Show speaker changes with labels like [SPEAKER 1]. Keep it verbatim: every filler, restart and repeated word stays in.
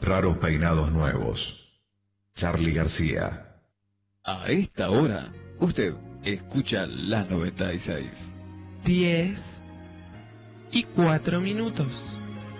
[SPEAKER 1] Raros peinados nuevos. Charly García.
[SPEAKER 2] A esta hora, usted escucha la noventa y seis.
[SPEAKER 3] Diez y cuatro minutos.